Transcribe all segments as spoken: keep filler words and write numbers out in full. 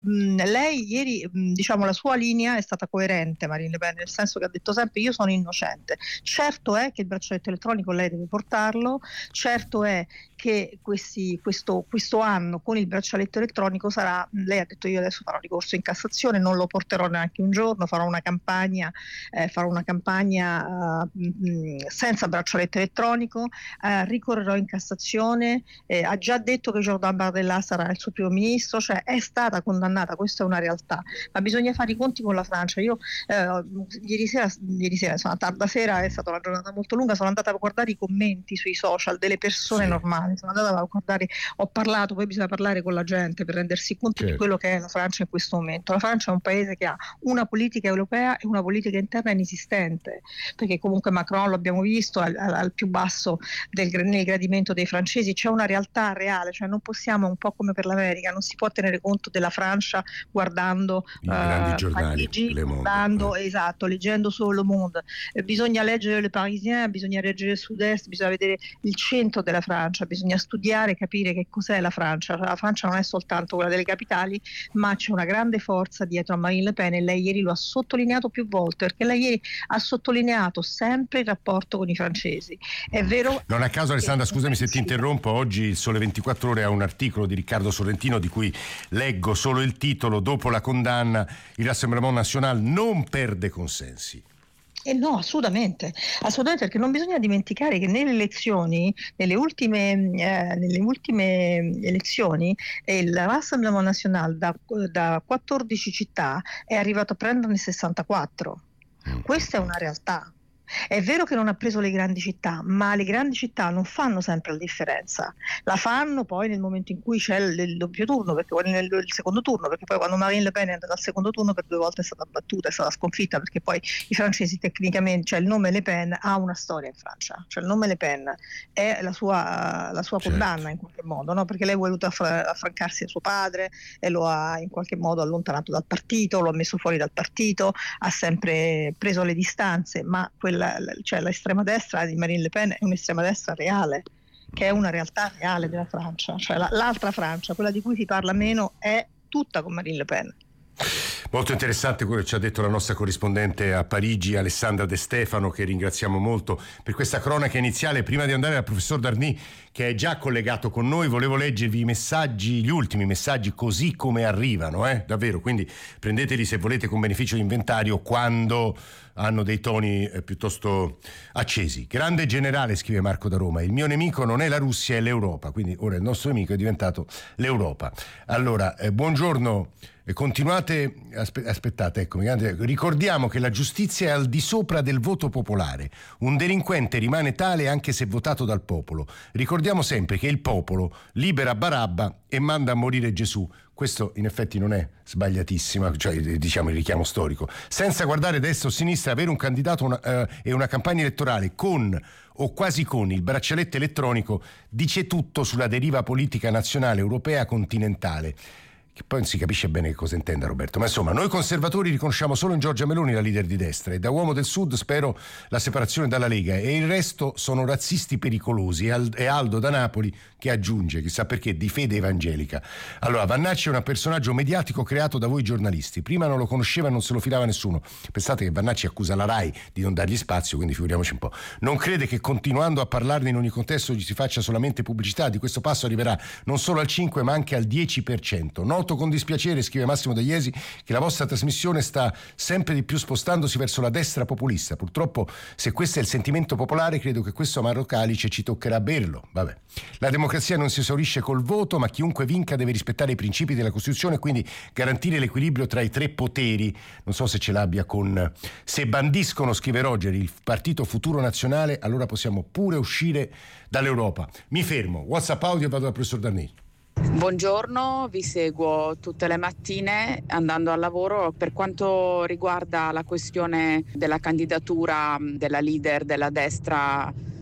mh, lei ieri, mh, diciamo, la sua linea è stata coerente, Marine Le Pen, nel senso che ha detto sempre io sono innocente. Certo è che il braccialetto elettronico lei deve portarlo, certo è che questi, questo, questo anno con il braccialetto elettronico sarà, lei ha detto io adesso farò ricorso in Cassazione, non lo porterò neanche un giorno, farò una campagna, eh, farò una campagna uh, mh, senza braccialetto elettronico, uh, ricorrerò in Cassazione, eh, ha già detto che Jordan Bardella sarà il suo primo ministro, cioè è stata condannata, questa è una realtà, ma bisogna fare i conti con la Francia. Io eh, ieri sera, ieri sera insomma, tarda sera, è stata una giornata molto lunga, sono andata a guardare i commenti sui social delle persone sì. normali, sono andata a guardare, ho parlato, poi bisogna parlare con la gente per rendersi conto certo. di quello che è la Francia in questo momento. La Francia è un paese che ha una politica europea e una politica interna inesistente, perché comunque Macron, lo abbiamo visto, al, al più basso del, nel gradimento dei francesi. C'è una realtà reale, cioè non possiamo, un po' come per l'America, non si può tenere conto della Francia guardando i grandi uh, giornali, Parigi, Le Monde, guardando, eh. esatto, leggendo solo Le Monde. Eh, bisogna leggere Le Parisien, bisogna leggere il Sud-Est, bisogna vedere il centro della Francia, bisogna studiare, capire che cos'è la Francia. La Francia non è soltanto quella delle capitali, ma c'è una grande forza dietro a Marine Le Pen, e lei ieri lo ha sottolineato più volte, perché lei ieri ha sottolineato sempre il rapporto con i francesi. È vero. Non a caso, Alessandra, che... scusami se ti interrompo, oggi il Sole ventiquattro Ore ha un articolo di Riccardo Sorrentino di cui leggo solo il titolo: dopo la condanna il Rassemblement National non perde consensi. Eh no, assolutamente, assolutamente, perché non bisogna dimenticare che nelle elezioni, nelle ultime, eh, nelle ultime elezioni, il Rassemblement National da, da quattordici città è arrivato a prenderne sessantaquattro. Questa è una realtà. È vero che non ha preso le grandi città, ma le grandi città non fanno sempre la differenza. La fanno poi nel momento in cui c'è il, il doppio turno, perché nel il secondo turno, perché poi quando Marine Le Pen è andata al secondo turno per due volte è stata battuta, è stata sconfitta, perché poi i francesi tecnicamente, cioè il nome Le Pen ha una storia in Francia, cioè il nome Le Pen è la sua, la sua certo. condanna in qualche modo, no? Perché lei ha voluto affra- affrancarsi da suo padre e lo ha in qualche modo allontanato dal partito, lo ha messo fuori dal partito, ha sempre preso le distanze, ma quella La, cioè l'estrema destra di Marine Le Pen è un'estrema destra reale, che è una realtà reale della Francia, cioè la, l'altra Francia, quella di cui si parla meno, è tutta con Marine Le Pen. Molto interessante quello che ci ha detto la nostra corrispondente a Parigi, Alessandra De Stefano, che ringraziamo molto per questa cronaca iniziale. Prima di andare al professor Darny, che è già collegato con noi, volevo leggervi i messaggi, gli ultimi messaggi così come arrivano, eh? davvero, quindi prendeteli se volete con beneficio di inventario quando hanno dei toni eh, piuttosto accesi. Grande generale, scrive Marco da Roma, il mio nemico non è la Russia, è l'Europa, quindi ora il nostro nemico è diventato l'Europa. Allora, eh, buongiorno. Continuate, aspe- aspettate, ecco, ricordiamo che la giustizia è al di sopra del voto popolare. Un delinquente rimane tale anche se votato dal popolo. Ricordiamo sempre che il popolo libera Barabba e manda a morire Gesù. Questo in effetti non è sbagliatissimo, cioè diciamo il richiamo storico. Senza guardare destra o sinistra, avere un candidato una, uh, e una campagna elettorale con o quasi con il braccialetto elettronico dice tutto sulla deriva politica nazionale, europea, continentale. Che poi non si capisce bene che cosa intenda Roberto, ma insomma noi conservatori riconosciamo solo in Giorgia Meloni la leader di destra, e da uomo del Sud spero la separazione dalla Lega, e il resto sono razzisti pericolosi. E Aldo da Napoli che aggiunge, chissà perché, di fede evangelica. Allora, Vannacci è un personaggio mediatico creato da voi giornalisti, prima non lo conosceva e non se lo filava nessuno. Pensate che Vannacci accusa la RAI di non dargli spazio, quindi figuriamoci un po'. Non crede che continuando a parlarne in ogni contesto gli si faccia solamente pubblicità? Di questo passo arriverà non solo al cinque ma anche al dieci per cento. Noto con dispiacere, scrive Massimo De Iesi, che la vostra trasmissione sta sempre di più spostandosi verso la destra populista. Purtroppo, se questo è il sentimento popolare, credo che questo amaro calice ci toccherà berlo. Vabbè. La democrazia non si esaurisce col voto, ma chiunque vinca deve rispettare i principi della Costituzione, quindi garantire l'equilibrio tra i tre poteri. Non so se ce l'abbia con... Se bandiscono, scrive Roger, il partito Futuro Nazionale, allora possiamo pure uscire dall'Europa. Mi fermo. WhatsApp audio e vado dal professor Darny. Buongiorno, vi seguo tutte le mattine andando al lavoro. Per quanto riguarda la questione della candidatura della leader della destra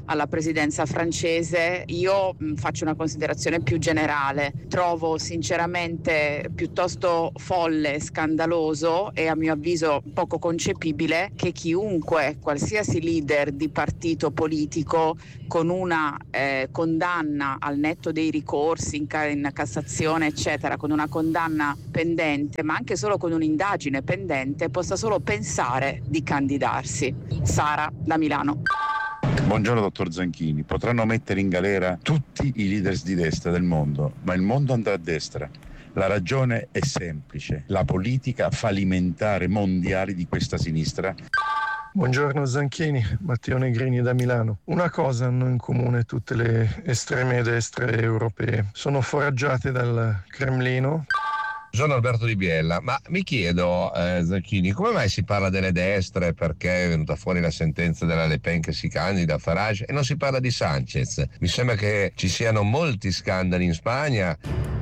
alla presidenza francese. Io mh, faccio una considerazione più generale. Trovo sinceramente piuttosto folle, scandaloso e a mio avviso poco concepibile che chiunque, qualsiasi leader di partito politico con una eh, condanna al netto dei ricorsi in, ca- in Cassazione eccetera, con una condanna pendente ma anche solo con un'indagine pendente, possa solo pensare di candidarsi. Sara da Milano. Buongiorno dottor Zanchini, potranno mettere in galera tutti i leaders di destra del mondo, ma il mondo andrà a destra. La ragione è semplice, la politica fallimentare mondiale di questa sinistra. Buongiorno Zanchini, Matteo Negrini da Milano. Una cosa hanno in comune tutte le estreme destre europee, sono foraggiate dal Cremlino. Sono Alberto Di Biella, ma mi chiedo, eh, Zanchini, come mai si parla delle destre, perché è venuta fuori la sentenza della Le Pen che si candida, Farage, e non si parla di Sanchez? Mi sembra che ci siano molti scandali in Spagna.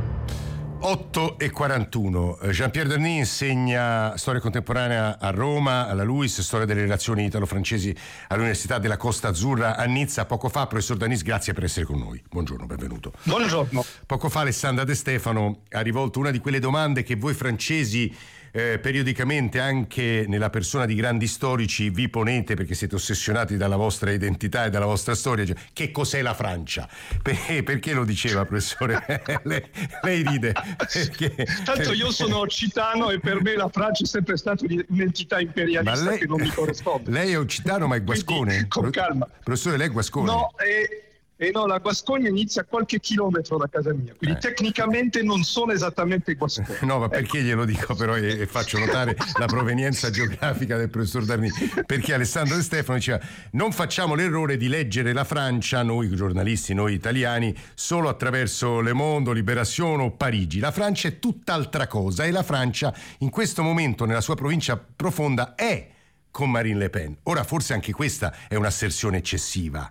otto e quarantuno. Jean-Pierre Darny insegna storia contemporanea a Roma, alla LUISS, storia delle relazioni italo-francesi all'Università della Costa Azzurra a Nizza. Poco fa, professor Darny, grazie per essere con noi. Buongiorno, benvenuto. Buongiorno. Poco fa Alessandra De Stefano ha rivolto una di quelle domande che voi francesi eh, periodicamente anche nella persona di grandi storici vi ponete, perché siete ossessionati dalla vostra identità e dalla vostra storia. Cioè, che cos'è la Francia? Perché, perché lo diceva, professore? lei, lei ride. Perché? Tanto io sono occitano e per me la Francia è sempre stata un'entità imperialista lei, che non mi corrisponde. Lei è occitano ma è guascone? Quindi, con calma. Professore, lei è guascone? No, è... E no, la Guascogna inizia a qualche chilometro da casa mia, quindi eh. tecnicamente non sono esattamente guascone. No, ma perché glielo dico però e, e faccio notare la provenienza geografica del professor Darny? Perché Alessandro De Stefano diceva: non facciamo l'errore di leggere la Francia, noi giornalisti, noi italiani, solo attraverso Le Monde, Libération o Parigi. La Francia è tutt'altra cosa e la Francia in questo momento nella sua provincia profonda è con Marine Le Pen. Ora forse anche questa è un'asserzione eccessiva.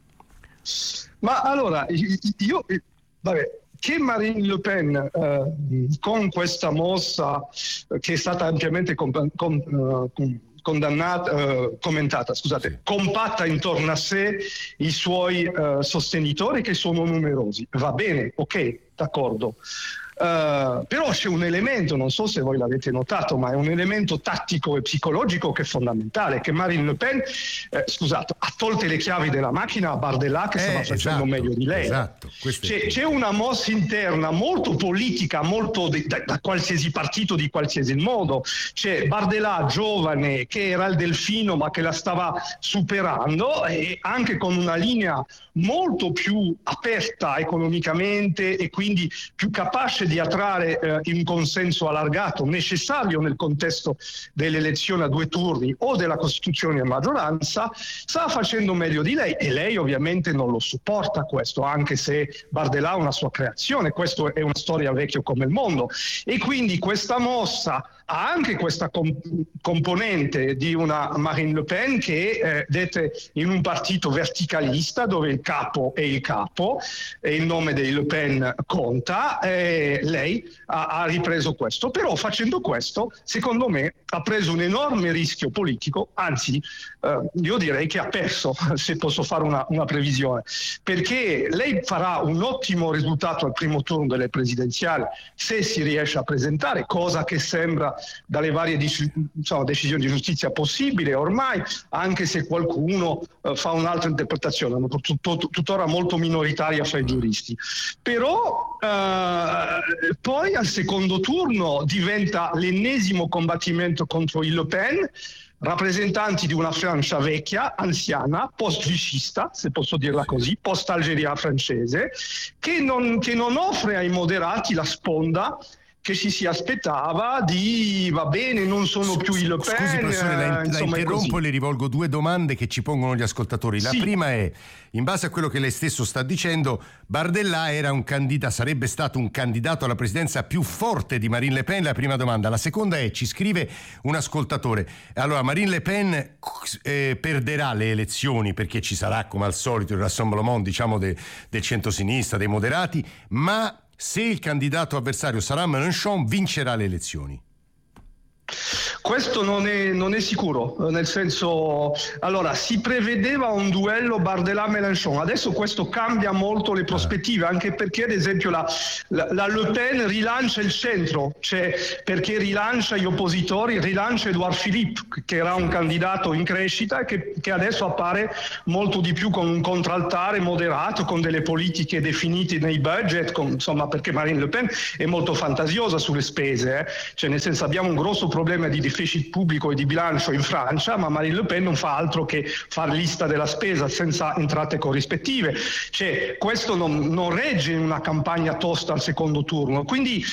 Ma allora, io, vabbè, che Marine Le Pen eh, con questa mossa che è stata ampiamente con, con, uh, condannata, uh, commentata, scusate, compatta intorno a sé i suoi uh, sostenitori che sono numerosi, va bene, ok, d'accordo. Uh, però c'è un elemento, non so se voi l'avete notato, ma è un elemento tattico e psicologico che è fondamentale, che Marine Le Pen eh, scusate, ha tolte le chiavi della macchina a Bardella che eh, stava facendo esatto, meglio di lei. Esatto, c'è, c'è una mossa interna molto politica, molto di, da, da qualsiasi partito, di qualsiasi modo. C'è Bardella giovane che era il delfino ma che la stava superando, e anche con una linea molto più aperta economicamente e quindi più capace di attrarre eh, un consenso allargato necessario nel contesto delle elezioni a due turni o della Costituzione a maggioranza, sta facendo meglio di lei, e lei ovviamente non lo supporta questo, anche se Bardella ha una sua creazione, questo è una storia vecchia come il mondo, e quindi questa mossa ha anche questa comp- componente di una Marine Le Pen che eh, dette in un partito verticalista dove il capo è il capo e il nome dei Le Pen conta, e lei ha, ha ripreso questo. Però facendo questo, secondo me, ha preso un enorme rischio politico, anzi eh, io direi che ha perso, se posso fare una, una previsione, perché lei farà un ottimo risultato al primo turno delle presidenziali se si riesce a presentare, cosa che sembra dalle varie diciamo, decisioni di giustizia possibile ormai, anche se qualcuno uh, fa un'altra interpretazione, ma tut- tut- tuttora molto minoritaria fra i giuristi. Però uh, poi al secondo turno diventa l'ennesimo combattimento contro il Le Pen, rappresentanti di una Francia vecchia, anziana, post-vicista, se posso dirla così, post-Algeria francese, che non, che non offre ai moderati la sponda che ci si aspettava di va bene, non sono più i Le Pen. Scusi professore, la, eh, la interrompo e le rivolgo due domande che ci pongono gli ascoltatori. La sì. prima è, in base a quello che lei stesso sta dicendo, Bardella era un candidato, sarebbe stato un candidato alla presidenza più forte di Marine Le Pen? La prima domanda. La seconda è, ci scrive un ascoltatore, allora Marine Le Pen eh, perderà le elezioni perché ci sarà come al solito il rassemblement, diciamo, de, del centro-sinistra, dei moderati, ma se il candidato avversario sarà Mélenchon vincerà le elezioni? Questo non è, non è sicuro, nel senso, allora si prevedeva un duello Bardella-Mélenchon, adesso questo cambia molto le prospettive, anche perché ad esempio la, la, la Le Pen rilancia il centro, cioè perché rilancia gli oppositori, rilancia Edouard Philippe, che era un candidato in crescita e che, che adesso appare molto di più con un contraltare moderato, con delle politiche definite nei budget, con, insomma, perché Marine Le Pen è molto fantasiosa sulle spese, eh? Cioè nel senso abbiamo un grosso problema di deficit pubblico e di bilancio in Francia, ma Marine Le Pen non fa altro che fare lista della spesa senza entrate corrispettive, cioè questo non, non regge in una campagna tosta al secondo turno, quindi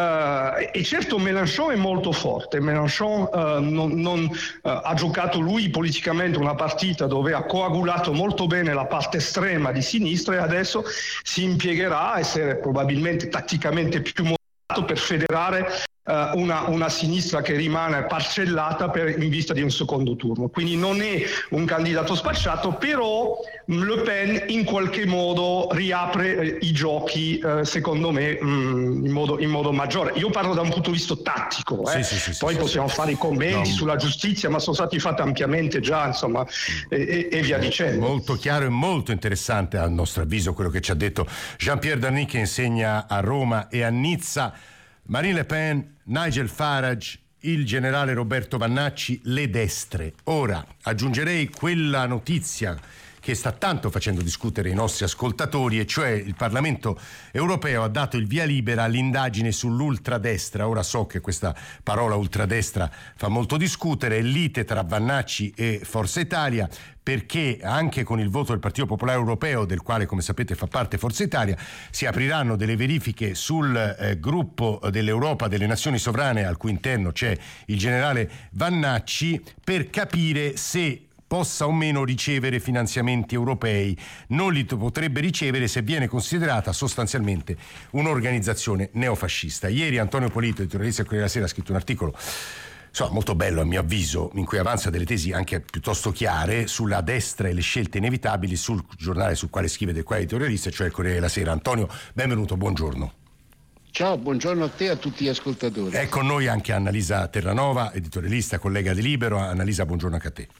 eh, e certo Mélenchon è molto forte, Mélenchon eh, non, non eh, ha giocato lui politicamente una partita dove ha coagulato molto bene la parte estrema di sinistra e adesso si impiegherà a essere probabilmente tatticamente più moderato per federare uh, una, una sinistra che rimane parcellata per, in vista di un secondo turno. Quindi non è un candidato spacciato, però Le Pen in qualche modo riapre eh, i giochi, eh, secondo me, mh, in, modo, in modo maggiore. Io parlo da un punto di vista tattico, eh. sì, sì, sì, poi sì, possiamo sì. fare i commenti No. sulla giustizia, ma sono stati fatti ampiamente già, insomma, e, e, e via dicendo. Molto chiaro e molto interessante, a nostro avviso, quello che ci ha detto Jean-Pierre Darny, che insegna a Roma e a Nizza. Marine Le Pen, Nigel Farage, il generale Roberto Vannacci, le destre. Ora aggiungerei quella notizia che sta tanto facendo discutere i nostri ascoltatori, e cioè il Parlamento europeo ha dato il via libera all'indagine sull'ultradestra. Ora so che questa parola ultradestra fa molto discutere, lite tra Vannacci e Forza Italia, perché anche con il voto del Partito Popolare Europeo, del quale come sapete fa parte Forza Italia, si apriranno delle verifiche sul eh, gruppo dell'Europa delle nazioni sovrane, al cui interno c'è il generale Vannacci, per capire se possa o meno ricevere finanziamenti europei. Non li potrebbe ricevere se viene considerata sostanzialmente un'organizzazione neofascista. Ieri Antonio Polito, editorialista del Corriere della Sera, ha scritto un articolo insomma molto bello a mio avviso, in cui avanza delle tesi anche piuttosto chiare sulla destra e le scelte inevitabili, sul giornale sul quale scrive, del quale editorialista, cioè il Corriere della Sera. Antonio, benvenuto, buongiorno. Ciao, buongiorno a te e a tutti gli ascoltatori. È con noi anche Annalisa Terranova, editorialista, collega di Libero. Annalisa, buongiorno anche a te.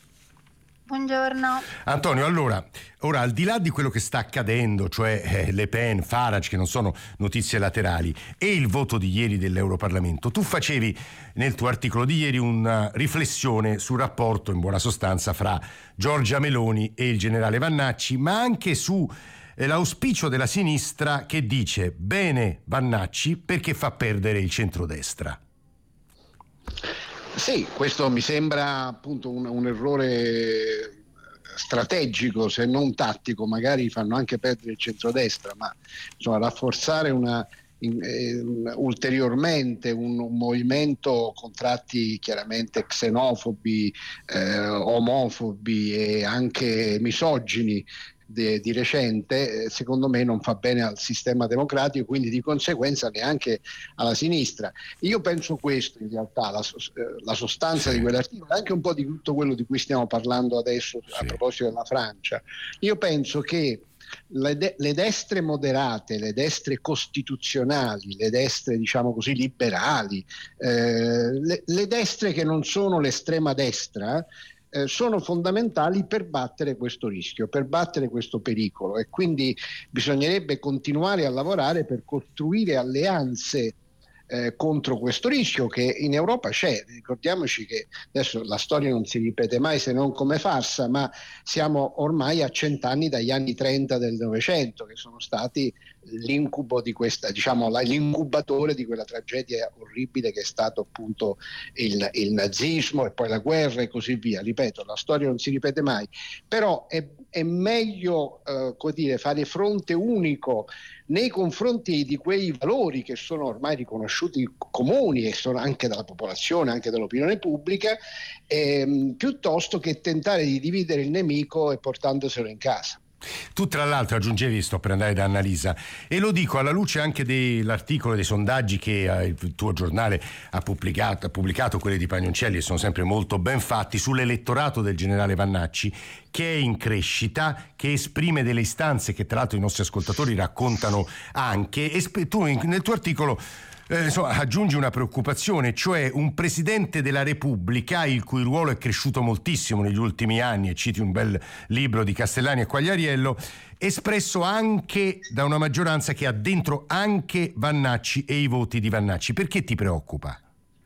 Buongiorno. Antonio, allora, ora al di là di quello che sta accadendo, cioè eh, Le Pen, Farage, che non sono notizie laterali, e il voto di ieri dell'Europarlamento, tu facevi nel tuo articolo di ieri una riflessione sul rapporto, in buona sostanza, fra Giorgia Meloni e il generale Vannacci, ma anche su eh, l'auspicio della sinistra che dice bene Vannacci perché fa perdere il centrodestra. Sì, questo mi sembra appunto un, un errore strategico, se non tattico. Magari fanno anche perdere il centrodestra, ma insomma rafforzare una, in, eh, ulteriormente un, un movimento con tratti chiaramente xenofobi, eh, omofobi e anche misogini De, di recente, secondo me non fa bene al sistema democratico, quindi di conseguenza neanche alla sinistra. Io penso questo, in realtà, la, la sostanza sì. di quell'articolo, anche un po' di tutto quello di cui stiamo parlando adesso, sì. A proposito della Francia. Io penso che le, de, le destre moderate, le destre costituzionali, le destre diciamo così liberali, eh, le, le destre che non sono l'estrema destra, Eh, sono fondamentali per battere questo rischio, per battere questo pericolo, e quindi bisognerebbe continuare a lavorare per costruire alleanze eh, contro questo rischio che in Europa c'è. Ricordiamoci che adesso la storia non si ripete mai se non come farsa, ma siamo ormai a cent'anni dagli anni trenta del Novecento, che sono stati l'incubo di questa, diciamo, l'incubatore di quella tragedia orribile che è stato appunto il, il nazismo e poi la guerra e così via. Ripeto, la storia non si ripete mai, però è, è meglio eh, come dire, fare fronte unico nei confronti di quei valori che sono ormai riconosciuti comuni e sono anche dalla popolazione, anche dall'opinione pubblica, ehm, piuttosto che tentare di dividere il nemico e portandoselo in casa. Tu tra l'altro aggiungevi, sto per andare da Annalisa, e lo dico alla luce anche dell'articolo, dei sondaggi che eh, il tuo giornale ha pubblicato, ha pubblicato, quelli di Pagnoncelli, e sono sempre molto ben fatti, sull'elettorato del generale Vannacci, che è in crescita, che esprime delle istanze che tra l'altro i nostri ascoltatori raccontano anche, e tu nel tuo articolo Eh, insomma, aggiungi una preoccupazione, cioè un Presidente della Repubblica il cui ruolo è cresciuto moltissimo negli ultimi anni, e citi un bel libro di Castellani e Quagliariello, espresso anche da una maggioranza che ha dentro anche Vannacci e i voti di Vannacci. Perché ti preoccupa?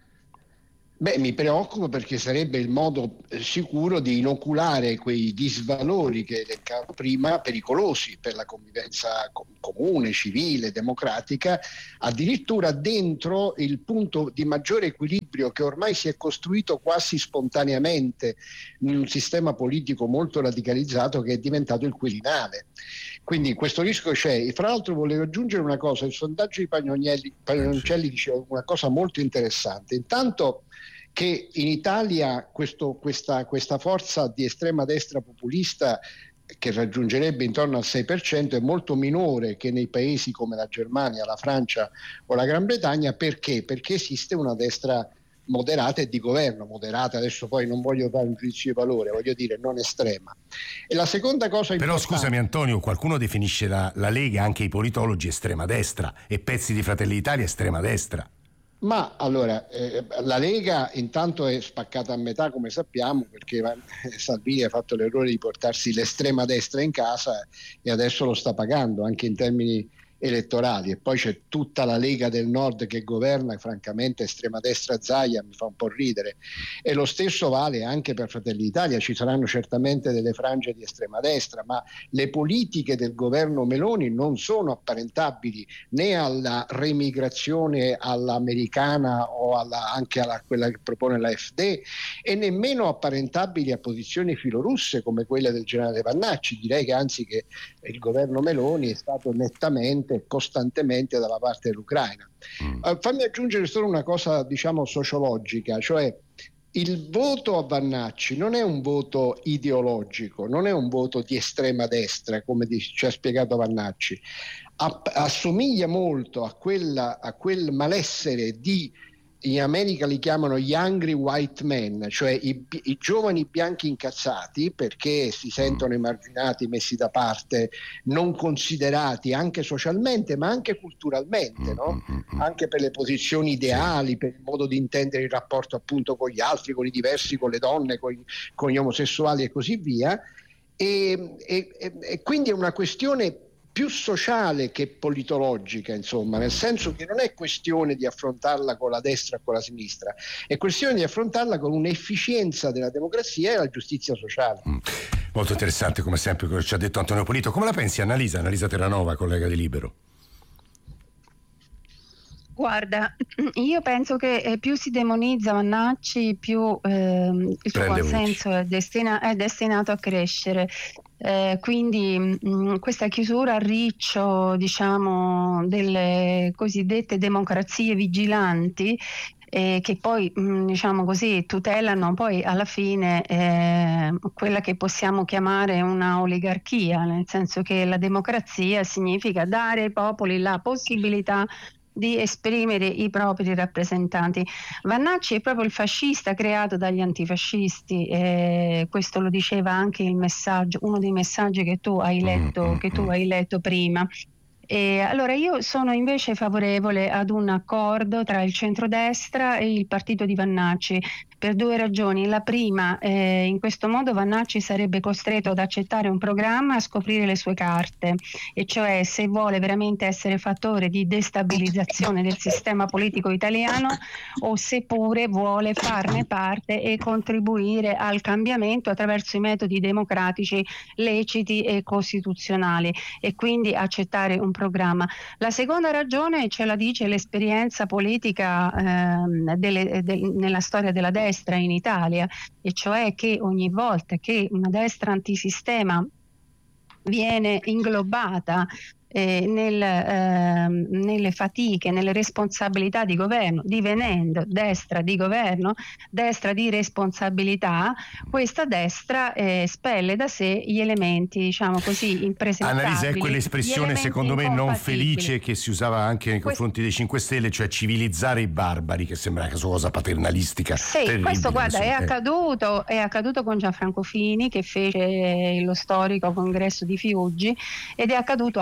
Beh, mi preoccupo perché sarebbe il modo sicuro di inoculare quei disvalori che elencavo prima, pericolosi per la convivenza comune, civile, democratica, addirittura dentro il punto di maggiore equilibrio che ormai si è costruito quasi spontaneamente in un sistema politico molto radicalizzato che è diventato il Quirinale. Quindi questo rischio c'è. E fra l'altro volevo aggiungere una cosa: il sondaggio di Pagnoncelli, Pagnoncelli diceva una cosa molto interessante. Intanto che in Italia questo, questa, questa forza di estrema destra populista, che raggiungerebbe intorno al sei per cento, è molto minore che nei paesi come la Germania, la Francia o la Gran Bretagna. Perché? Perché esiste una destra moderata e di governo, moderata, adesso poi non voglio fare un giudizio di valore, voglio dire non estrema. E la seconda cosa Però importante... scusami Antonio, qualcuno definisce la, la Lega, anche i politologi, estrema destra, e pezzi di Fratelli d'Italia estrema destra. Ma allora, eh, la Lega intanto è spaccata a metà, come sappiamo, perché Salvini ha fatto l'errore di portarsi l'estrema destra in casa e adesso lo sta pagando anche in termini elettorali. E poi c'è tutta la Lega del Nord che governa, francamente estrema destra Zaia mi fa un po' ridere. E lo stesso vale anche per Fratelli d'Italia. Ci saranno certamente delle frange di estrema destra, ma le politiche del governo Meloni non sono apparentabili né alla remigrazione all'americana o alla, anche a quella che propone la F D, e nemmeno apparentabili a posizioni filorusse come quelle del generale Vannacci. Direi che anzi che il governo Meloni è stato nettamente e costantemente dalla parte dell'Ucraina. Uh, fammi aggiungere solo una cosa, diciamo, sociologica, cioè il voto a Vannacci non è un voto ideologico, non è un voto di estrema destra, come ci ha spiegato Vannacci. App- assomiglia molto a, quella, a quel malessere di, in America li chiamano gli angry white men, cioè i, i giovani bianchi incazzati perché si sentono emarginati, messi da parte, non considerati anche socialmente ma anche culturalmente, no? Anche per le posizioni ideali, per il modo di intendere il rapporto appunto con gli altri, con i diversi, con le donne, con, con gli omosessuali e così via. E, e, e quindi è una questione più sociale che politologica, insomma, nel senso che non è questione di affrontarla con la destra o con la sinistra, è questione di affrontarla con un'efficienza della democrazia e la giustizia sociale. Mm. Molto interessante come sempre quello che ci ha detto Antonio Polito. Come la pensi Annalisa? Annalisa Terranova, collega di Libero. Guarda, io penso che eh, più si demonizza Vannacci, più eh, il suo consenso è, destina- è destinato a crescere. Eh, quindi mh, questa chiusura a riccio, diciamo, delle cosiddette democrazie vigilanti, eh, che poi mh, diciamo così tutelano poi alla fine eh, quella che possiamo chiamare una oligarchia, nel senso che la democrazia significa dare ai popoli la possibilità di esprimere i propri rappresentanti. Vannacci è proprio il fascista creato dagli antifascisti, eh, questo lo diceva anche il messaggio, uno dei messaggi che tu hai letto, che tu hai letto prima. E allora io sono invece favorevole ad un accordo tra il centrodestra e il partito di Vannacci per due ragioni. La prima, eh, in questo modo Vannacci sarebbe costretto ad accettare un programma, a scoprire le sue carte, e cioè se vuole veramente essere fattore di destabilizzazione del sistema politico italiano o seppure vuole farne parte e contribuire al cambiamento attraverso i metodi democratici leciti e costituzionali, e quindi accettare un programma. La seconda ragione ce la dice l'esperienza politica eh, delle, de, nella storia della destra in Italia, e cioè che ogni volta che una destra antisistema viene inglobata eh, nel, eh, nelle fatiche, nelle responsabilità di governo, divenendo destra di governo, destra di responsabilità, questa destra eh, spelle da sé gli elementi, diciamo così, impresentabili. Annalisa, è quell'espressione secondo me non felice che si usava anche nei confronti dei cinque Stelle, cioè civilizzare i barbari, che sembra una cosa paternalistica. Sì, questo guarda è accaduto, è accaduto con Gianfranco Fini, che fece lo storico congresso di Fiuggi, ed è accaduto anche con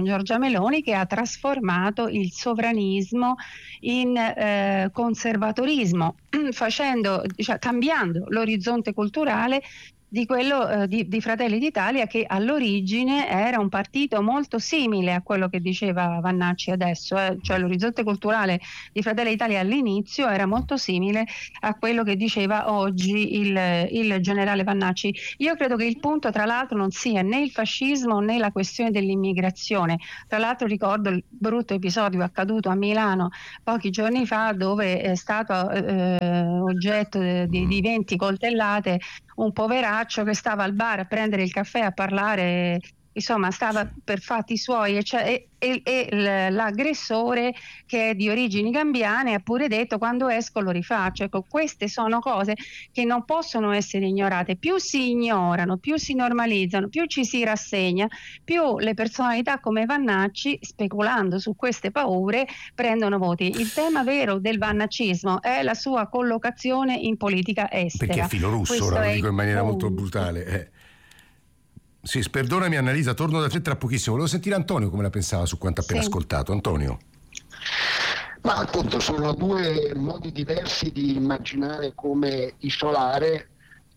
Giorgia Meloni, che ha trasformato il sovranismo in eh, conservatorismo, facendo, cioè, cambiando l'orizzonte culturale di quello eh, di, di Fratelli d'Italia, che all'origine era un partito molto simile a quello che diceva Vannacci adesso, eh. Cioè l'orizzonte culturale di Fratelli d'Italia all'inizio era molto simile a quello che diceva oggi il, il generale Vannacci. Io credo che il punto, tra l'altro, non sia né il fascismo né la questione dell'immigrazione. Tra l'altro ricordo il brutto episodio accaduto a Milano pochi giorni fa, dove è stato eh, oggetto di, di venti coltellate un poveraccio che stava al bar a prendere il caffè, a parlare, insomma stava per fatti suoi, e, cioè, e, e, e l'aggressore, che è di origini gambiane, ha pure detto: quando esco lo rifaccio. Ecco, queste sono cose che non possono essere ignorate. Più si ignorano, più si normalizzano, più ci si rassegna, più le personalità come Vannacci, speculando su queste paure, prendono voti. Il tema vero del vannaccismo è la sua collocazione in politica estera. Perché è filorusso, ora lo dico in maniera molto brutale. Eh. Sì, perdonami Annalisa, torno da te tra pochissimo. Volevo sentire Antonio come la pensava su quanto appena sì. ascoltato. Antonio. Ma appunto sono due modi diversi di immaginare come isolare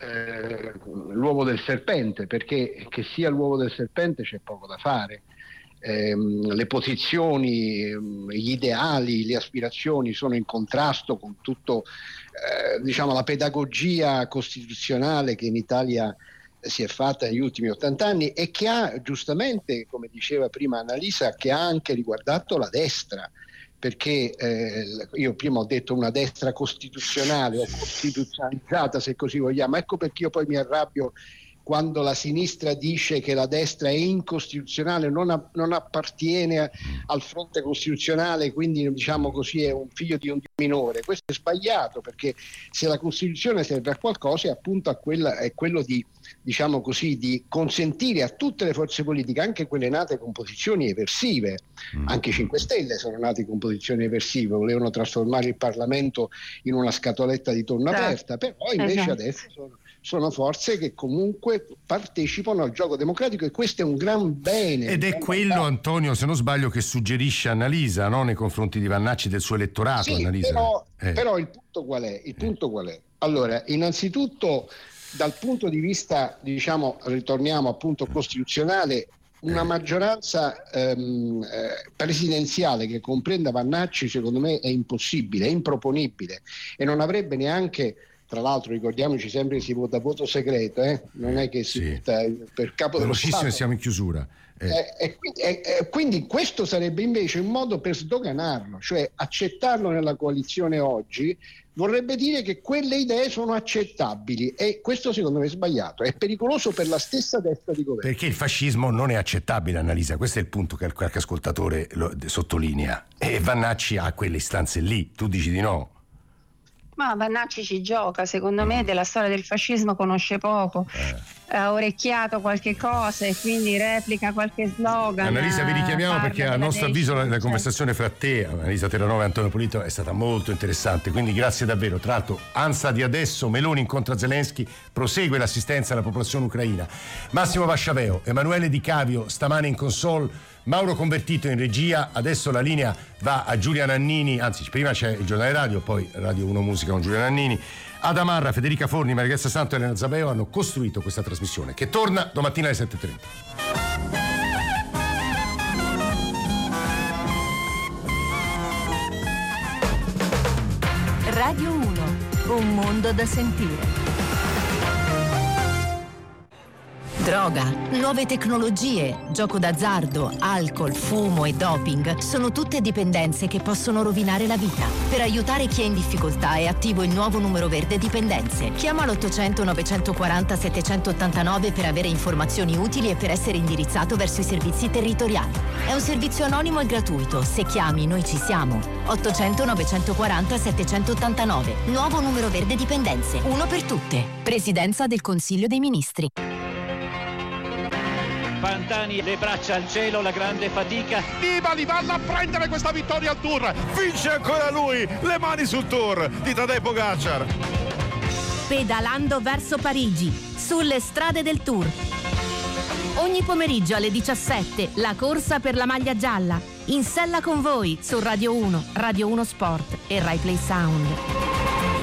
eh, l'uovo del serpente, perché che sia l'uovo del serpente c'è poco da fare. Eh, le posizioni, gli ideali, le aspirazioni sono in contrasto con tutto, eh, diciamo, la pedagogia costituzionale che in Italia si è fatta negli ultimi ottanta anni, e che ha, giustamente, come diceva prima Annalisa, che ha anche riguardato la destra, perché eh, io prima ho detto una destra costituzionale o costituzionalizzata, se così vogliamo. Ecco perché io poi mi arrabbio quando la sinistra dice che la destra è incostituzionale, non, a, non appartiene a, al fronte costituzionale, quindi, diciamo così, è un figlio di un minore. Questo è sbagliato, perché se la Costituzione serve a qualcosa è appunto a quella, è quello di, diciamo così, di consentire a tutte le forze politiche, anche quelle nate con posizioni eversive, mm. anche i cinque Stelle sono nati con posizioni eversive, volevano trasformare il Parlamento in una scatoletta di tonno esatto. aperta, però invece esatto. adesso sono sono forze che comunque partecipano al gioco democratico, e questo è un gran bene. Ed è quello, bene. Antonio, se non sbaglio, che suggerisce Annalisa, no? Nei confronti di Vannacci, del suo elettorato. Sì, Annalisa. Però, eh. però il punto qual è? Il punto qual è? Allora, innanzitutto, dal punto di vista, diciamo, ritorniamo appunto costituzionale, una maggioranza ehm, eh, presidenziale che comprenda Vannacci, secondo me, è impossibile, è improponibile, e non avrebbe neanche. Tra l'altro ricordiamoci sempre che si vota a voto segreto, eh? Non è che si sì. vota per capo dello Stato. Siamo in chiusura. Eh. Eh, e, quindi, e, e quindi questo sarebbe invece un modo per sdoganarlo, cioè accettarlo nella coalizione oggi vorrebbe dire che quelle idee sono accettabili, e questo secondo me è sbagliato, è pericoloso per la stessa destra di governo. Perché il fascismo non è accettabile, Annalisa, questo è il punto che qualche ascoltatore lo sottolinea, e Vannacci ha quelle istanze lì, tu dici di no? Ma Vannacci ci gioca, secondo me della storia del fascismo conosce poco, eh. ha orecchiato qualche cosa e quindi replica qualche slogan. Annalisa, vi richiamiamo perché a nostro avviso la, la conversazione fra te, Annalisa Terranova e Antonio Polito è stata molto interessante, quindi grazie davvero. Tra l'altro, ANSA di adesso, Meloni incontra Zelensky, prosegue l'assistenza alla popolazione ucraina. Massimo Vasciaveo, Emanuele Di Cavio stamane in console, Mauro Convertito in regia. Adesso la linea va a Giulia Nannini, anzi prima c'è il giornale radio, poi Radio uno Musica con Giulia Nannini. Adamarra, Federica Forni, Maria Grazia Santo e Elena Zabeo hanno costruito questa trasmissione, che torna domattina alle sette e trenta. Radio uno, un mondo da sentire. Droga, nuove tecnologie, gioco d'azzardo, alcol, fumo e doping sono tutte dipendenze che possono rovinare la vita. Per aiutare chi è in difficoltà è attivo il nuovo numero verde dipendenze. Chiama l'ottocento novecentoquaranta settecentottantanove per avere informazioni utili e per essere indirizzato verso i servizi territoriali. È un servizio anonimo e gratuito. Se chiami, noi ci siamo. ottocento novecentoquaranta settecentottantanove. Nuovo numero verde dipendenze. Uno per tutte. Presidenza del Consiglio dei Ministri. Pantani, le braccia al cielo, la grande fatica. Nibali vanno a prendere questa vittoria al Tour. Vince ancora lui, le mani sul Tour di Tadej Pogacar. Pedalando verso Parigi, sulle strade del Tour. Ogni pomeriggio alle diciassette la corsa per la maglia gialla. In sella con voi su Radio uno, Radio uno Sport e Rai Play Sound.